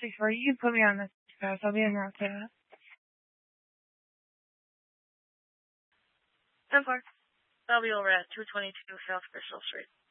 64. You can put me on this pass. I'll be in North Carolina. 10-4. I'll be over at 222 South Bristol Street.